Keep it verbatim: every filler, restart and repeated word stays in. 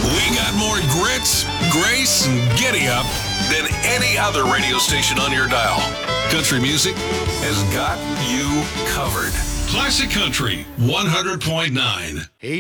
We got more grits, grace, and giddy up than any other radio station on your dial. Country music has got you covered. Classic Country one hundred point nine. He